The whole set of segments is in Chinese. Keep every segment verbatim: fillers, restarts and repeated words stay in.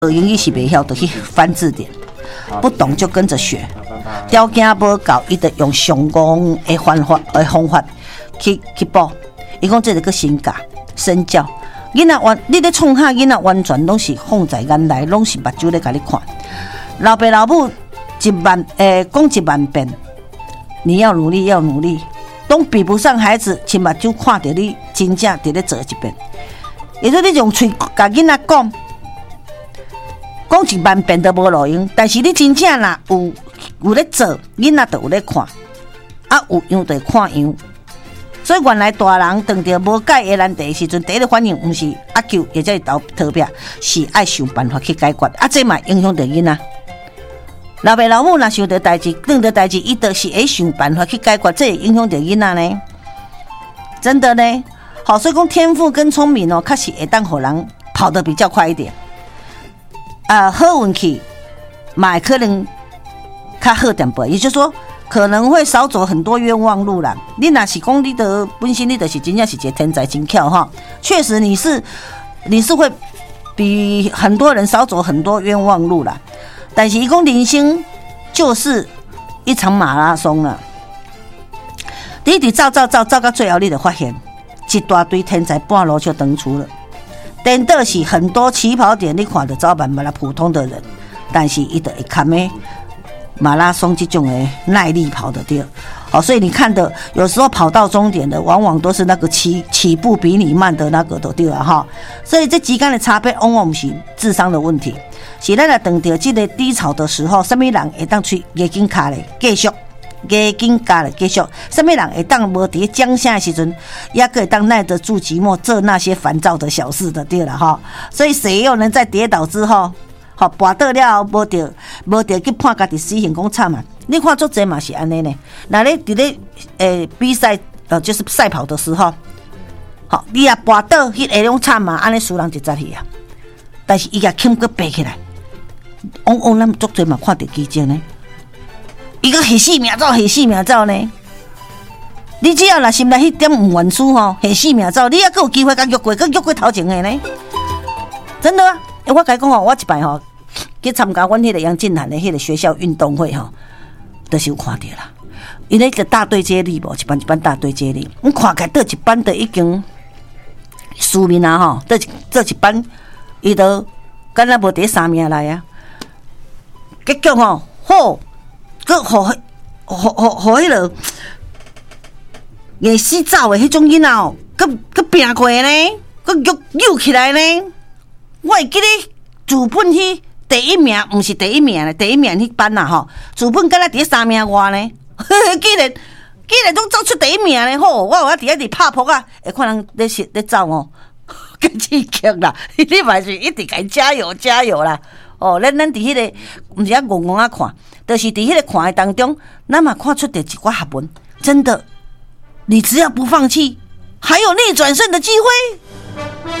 英语是袂晓，就去翻字典，不懂就跟着学。条件无够，伊就用上工的方法的方法去去补。伊讲这个个身教身教，囡仔完，你咧创下囡仔完全拢是放在眼内，拢是目睭咧甲你看。老爸老母一万诶讲一万遍，你要努力要努力，都比不上孩子，亲目睭看着你真正伫咧做一遍。也就是你用嘴甲囡仔讲。讲一万遍都无路用，但是你真正啦有有咧做，囡仔就有咧看，啊有样就看样。所以原来大人当着无解的难题时阵，第一个反应毋是阿求，或者是逃逃避，是爱想办法去解决。啊，这嘛影响着囡仔。老爸老母若想到代志，遇到代志，伊就是会想办法去解决，这也影响着囡仔呢。真的呢，好，所以讲天赋跟聪明哦，确实会当互人跑得比较快一点。啊，好运气，买可能较好点吧，也就是说可能会少走很多冤枉路啦。你若是讲你的本身，你就是真正是一个天才真巧哈，确实你是你是会比很多人少走很多冤枉路啦。但是伊讲人生就是一场马拉松啦，你一直走走走走到最后，你就发现一大堆天才半路就登出了。颠倒是很多起跑点，你看到早慢慢啦普通的人，但是伊就会看咩马拉松这种的耐力跑的对，哦，所以你看的有时候跑到终点的，往往都是那个起起步比你慢的那个都对了哈。所以这之间的差别往往不是智商的问题，是咱来等到这个低潮的时候，什么人会当去压紧卡嘞继续。加紧加了继续，什么人会当无伫江下的时阵，也可以当耐得住寂寞，做那些烦躁的小事的对了哈。所以谁又能在跌倒之后，好跋倒了无着无着去判家己死刑讲惨啊？你看做这嘛是安尼呢？那你伫咧诶比赛呃就是赛跑的时候，好你也跋倒，迄下种惨嘛，安尼输人就早去啊。但是伊也肯个爬起来，往往咱足侪嘛看到奇迹呢。伊个下死命走，下死命走呢？你只要若心内迄点唔愿输吼，下死命走，你也够有机会甲越过，甲越过头前的呢？真的啊！我甲你讲哦，我一摆吼去参加阮迄个杨静涵的迄个学校运动会吼，就是有看到啦。因为个大队接力无，一班一班大队接力，阮看起倒一班的已经输面啊吼，倒一倒一班，伊都敢若无第三名来啊。结果吼，好。佮互互互互迄落硬死走的迄种囡仔哦，佮佮拼过呢，佮扭扭起来呢。我会记得自本去第一名，毋是第一名咧，第一名迄班呐吼，自本敢若伫三名外呢。既然既然拢走出第一名咧，吼，我有伫遐伫拍扑啊，会看人咧咧走哦，更刺激啦！你嘛是一直甲伊加油加油啦！哦，咱咱伫迄个毋是啊，戆戆啊看。就是在迄个看的当中，咱嘛看出的一寡学问，真的，你只要不放弃，还有逆转胜的机会。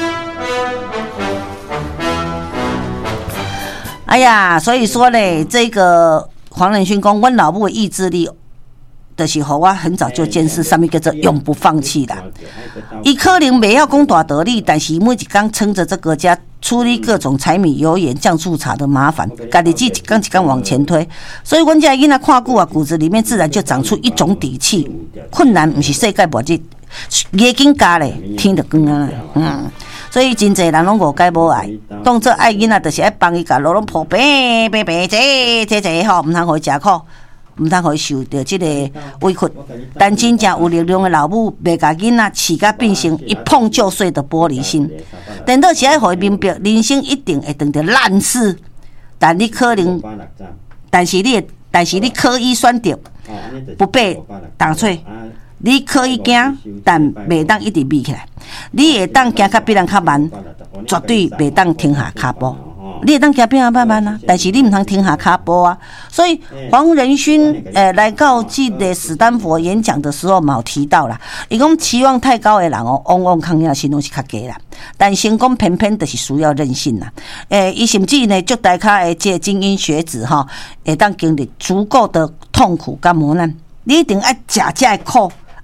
哎呀，所以说呢，这个黄仁勋讲，阮老母的意志力，就是互我很早就见识，上面叫做永不放弃啦。伊可能没要讲大得力，但是每一天撑着这个家。处理各种柴米油盐酱醋茶的麻烦，家己自己一天一天往前推，所以阮家囡仔看久啊，骨子里面自然就长出一种底气。困难不是世界末日，野紧加咧，天就光啊！嗯，所以真侪人拢误解无爱，当做爱囡仔，就是爱帮伊甲路拢破白白白这这这吼，唔通互伊食苦。唔通互伊受到即个委屈，但真正有力量的老母，袂甲囡仔饲甲变成一碰就碎的玻璃心。等到是爱互伊明白，人生一定会遇到烂事，但你可能，但是你，但是你可以选择不被打碎。你可以行，但袂当一直眯起来。你会当行较比人较慢，绝对袂当停下脚步。你会当行变啊慢慢啊，但是你唔通停下脚步啊。所以黄仁勋呃来到这个史丹佛演讲的时候，嘛有提到啦，伊讲期望太高的人哦，往往抗压性拢是较低啦。但成功偏偏就是需要韧性啦。诶，伊甚至呢，足大咖的这精英学子哈，会当经历足够的痛苦跟磨难。你一定要食这苦，爱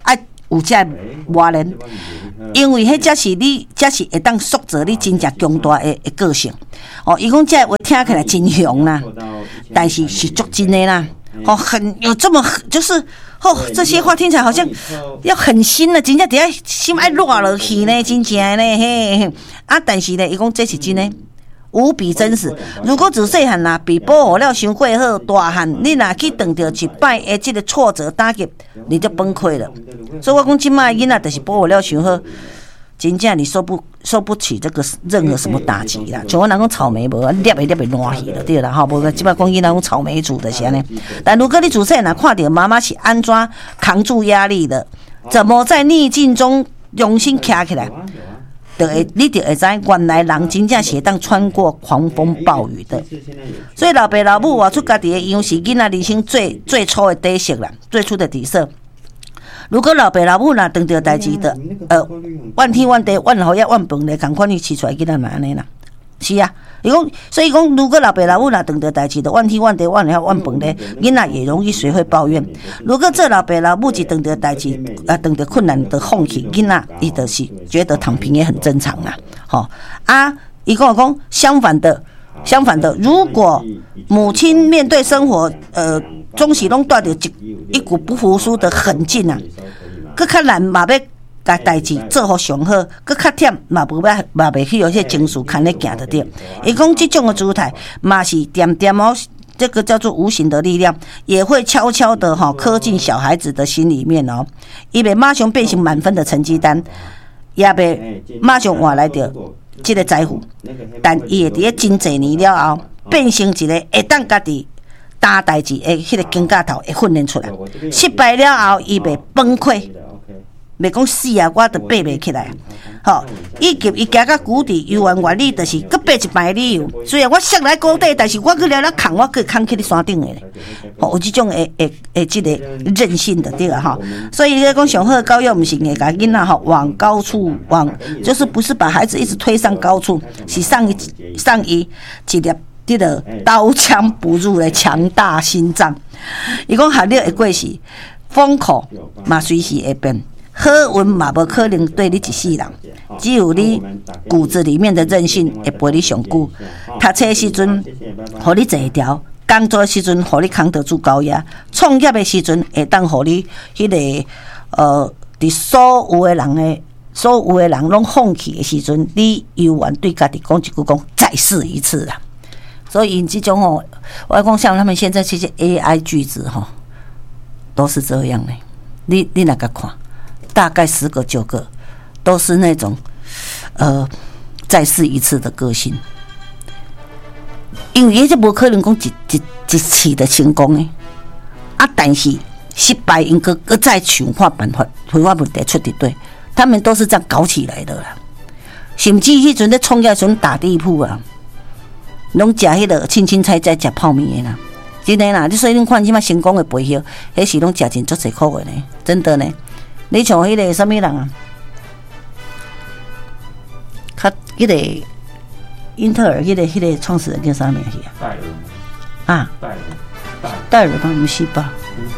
有这磨练，因为迄才是你，才是会当塑造你真正强大的的个性。哦，伊讲这话听起来真雄啦，但是是足真的啦。哦，很有这么就是哦，这些话听起来好像要很新的，真正底下心爱落落去呢，真正呢嘿嘿啊！但是呢，伊讲这是真的。无比真实。如果自细汉啦被保护了伤过好，大汉你若去碰到一摆的这个挫折打击，你就崩溃了。所以我讲，即摆囡仔就是保护了伤好，真正你受不受不起这个任何什么打击啦。像我人讲草莓无，捏会捏会烂去了，对啦，吼，无即摆讲囡仔讲草莓族就是安尼。但如果你自细汉看到妈妈是安怎扛住压力的，怎么在逆境中重新站起来？就会，你就会知，原来人真正是会当穿过狂风暴雨的。所以老爸老母活出家己的样，是囡仔人生最最初的底色啦，最初的底色。如果老爸老母若遇到代志的，呃，怨天怨地、怨好也怨饭的，共款你饲出来囡仔嘛安尼啦。是啊，伊讲，所以讲，如果老爸老母若遇到代志的，怨天怨地、怨好怨饭的，囡仔也容易学会抱怨。如果这老爸老母是遇到代志，啊，遇到困难的放弃，囡仔伊就是觉得躺平也很正常啦。吼、哦、啊，伊跟我讲，相反的，相反的，如果母亲面对生活，呃，总是拢带着一一股不服输的狠劲啊，佮较难嘛要。甲代志做好上好，佮较忝嘛无要嘛袂去有些情绪看咧行得着。伊讲这种的姿态嘛是点点哦，这个叫做无形的力量，也会悄悄的哈刻进小孩子的心里面哦。伊袂马上变成满分的成绩单，也袂马上换来着这个财富，但伊会伫咧真侪年了后，变成一个会当家己担代志的迄个金架头会训练出来。失败了后，伊袂崩溃。袂讲死啊，我都爬袂起来。吼，以及伊行到谷底，游完原理就是搁爬一摆理由。虽然我摔来谷底，但是我搁了了扛，我搁扛起你山顶的咧。吼，有即种诶诶诶，即个韧性的对啊哈。所以咧讲上好的教育，毋是会甲囡仔吼往高处往，就是不是把孩子一直推上高处，是上一上一一粒这个刀枪不入的强大心脏。伊讲学历会过时，风口嘛随时会变。好运嘛无可能对你一世人，只有你骨子里面的韧性会陪你上久。读册时阵，互你坐条；工作时阵，互你扛得住高压；创业的时阵，会当互你迄、那个呃，伫所有的人的所有的人拢放弃的时阵，你永远对家己讲一句讲再试一次啦。所以这种哦，我讲像他们现在这些 A I 句子哈，都是这样的。你你哪个看？大概十个九个都是那种，呃，再试一次的个性，因为伊就无可能讲一一一次的成功的，啊，但是失败应该搁再想看办法，想法问题出伫对，他们都是这样搞起来的啦。甚至迄阵咧创业时阵打地铺啊，拢食迄个青青菜菜食泡面的啦，真的啦。你所以恁看即摆成功的背后，迄是拢食真足侪苦的呢，真的呢。你像迄个什么人啊？他迄个英特尔迄个迄个创始人叫啥名去啊？戴尔啊，戴尔，戴尔吧，不是吧？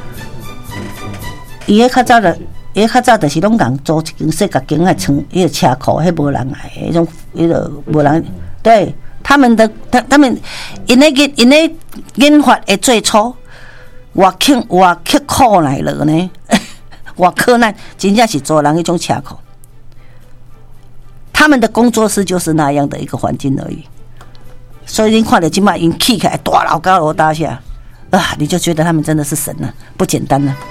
伊迄较早的，伊较早就是拢共租一间小甲间来穿迄个车库，迄无人来，迄种迄个无人。对，他们的他他们，因那个因那研发的最初，我刻我刻苦来了呢。我柯南真正是做人一种车库，他们的工作室就是那样的一个环境而已。所以你看到今麦因起开大楼高楼大厦啊，你就觉得他们真的是神了，不简单了。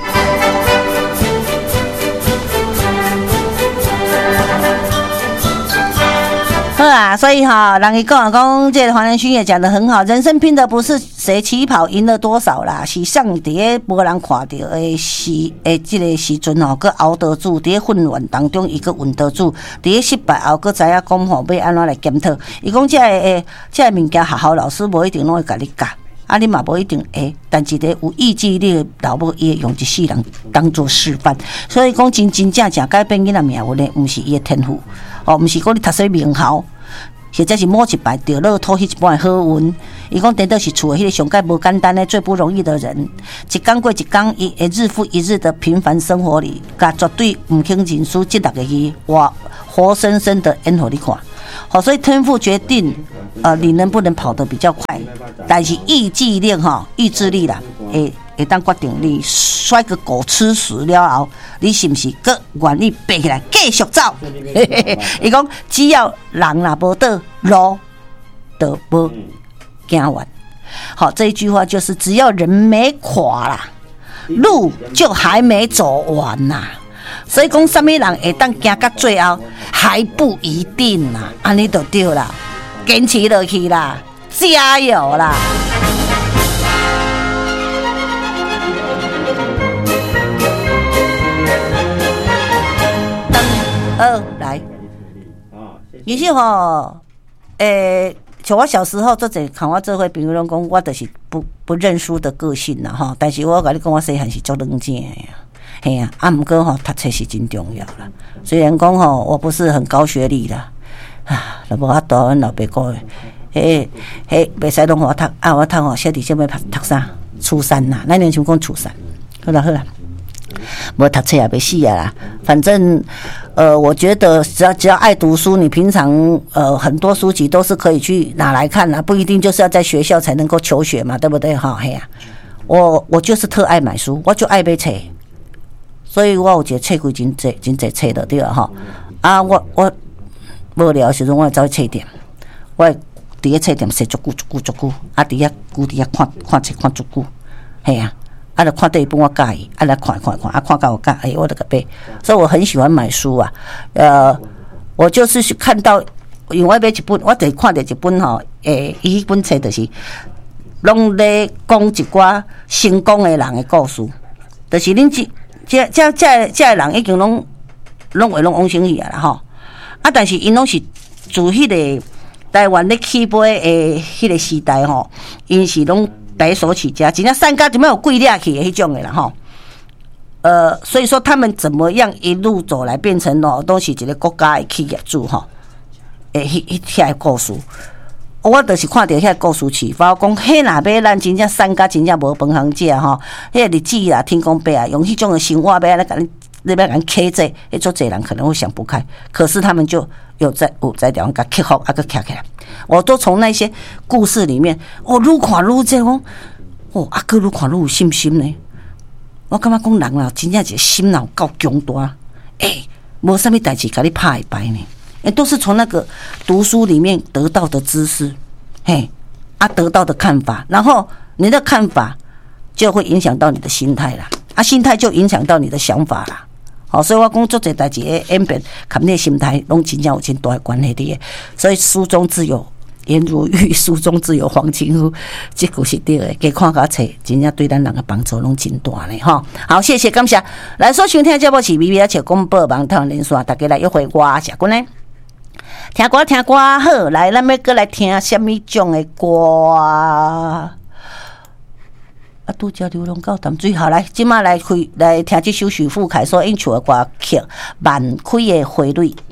好啊，所以哈，人伊讲讲，这个黄仁勋也讲得很好，人生拼的不是谁起跑赢了多少啦，是上伫个无人看到的时诶，这个时阵吼，佮熬得住，伫个混乱当中，伊佮稳得住，伫个失败后，佮知影讲吼，要安怎来检讨。伊讲这个诶，这个物件学校老师无一定拢会甲你教，啊，你嘛无一定会，但一个有意志力的老母，伊会用一世人当作示范。所以讲真真正正改变囡仔命运的，毋是伊的天赋。哦，毋是讲你读说名校，或者是某一摆着乐透迄一般的好运， 伊讲顶多是厝的迄个上界无简单的、最不容易的人，一天过一天，伊会日复一日的平凡生活里，甲绝对唔肯认输，这六个字，哇，活生生的演互你看。好，所以天赋决定，呃，你能不能跑得比较快，但是意志力哈，意志力啦，会会当决定你摔个狗吃屎了后，你是不是搁愿意爬起来继续走？伊讲只要人若无倒，路就无行完。好，这一句话就是只要人没垮啦，路就还没走完呐。所以讲，什么人会当行到最后还不一定啦，安尼就对啦，坚持落去啦，加油啦！二来，其实吼，诶、欸，像我小时候做者看我做伙朋友拢讲，我就是不不认输的个性啦吼。但是我甲你讲，我细汉是足冷静的呀。嘿啊，啊，毋过吼，读册是真重要啦。虽然讲吼，我不是很高学历啦，啊，都无法度，阮老爸讲的，嘿，嘿，袂使拢互我读，啊，我读吼，小弟小妹读读啥？初三啦，咱年像讲初三。好啦好啦，无读册也袂死啊啦。反正，呃，我觉得只要只要爱读书，你平常呃很多书籍都是可以去拿来看啦，不一定就是要在学校才能够求学嘛，对不对？哈，嘿啊，我我就是特爱买书，我就爱买册。所以我有一个册柜真济真济册的对啊吼，啊我我无聊的时阵，我会走去册店，我会伫个册店踅足久足久足久，啊伫遐久伫遐看看册看足久，嘿啊，啊就看第一本我介意，啊来看看看，啊看到我介意我就个买，所以我很喜欢买书啊，呃，我就是去看到，因为我买一本，我就看到一本吼，诶，伊迄本册就是拢咧讲一寡成功的人的故事，就是恁即。这这这这人已经拢拢会拢往生去啊啦吼，啊，但是因拢是自迄个台湾咧起飞诶迄个时代吼，因是拢白手起家，真正三家怎么有贵掠去的迄种的啦吼。呃，所以说他们怎么样一路走来变成咯，都是一个国家的企业主吼，诶，迄迄遐故事。我就是看到遐故事启发，讲迄若要咱真正三家真正无饭通食吼，迄个日子啦，天公伯啊，用迄种的生活要来甲你，你要甲你克制，迄做侪人可能会想不开，可是他们就有在有在地方甲克服，啊个徛起来。我都从那些故事里面，哦，愈看愈这讲，哦，啊个愈看愈有信心呢。我感觉讲人啦，真正一个心脑够强大，诶，无啥物代志甲你拍会败呢。欸，都是从那个读书里面得到的知识，嘿，啊，得到的看法，然后你的看法就会影响到你的心态啦，啊，心态就影响到你的想法啦。好，所以我讲做这代志的演变，跟你的心态拢真正有真大的关系的。所以书中自有颜如玉，书中自有黄金屋，这句是对的。加看甲册，真正对咱人的帮助拢真大呢，哈。好，谢谢，感谢。来所收听的节目是微微笑广播网台连线，大家来约会我谢君呢。听歌听歌好，来，咱要搁来听什么种的歌？啊，拄则流浪到淡水，好来，即马来开来听这首许富凯所演唱的歌曲《万开的花蕊》。